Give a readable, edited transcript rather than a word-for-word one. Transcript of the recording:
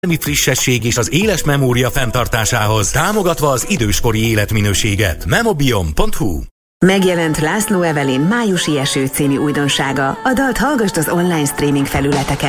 frissesség és az éles memória fenntartásához, támogatva az időskori életminőséget. Memobiom.hu. Megjelent László Evelyn Májusi eső című újdonsága. A dalt hallgasd az online streaming felületeken.